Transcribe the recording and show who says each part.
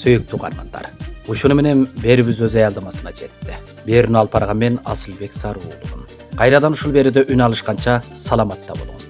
Speaker 1: Сөйүктүү угармандар, ушуну менен берибиз өз аялдамасына жетти. Берүүнү алып барган мен Асылбек Сарыуулумун. Кайрадан ушул берүүдө үн алышканча саламатта болуңуздар.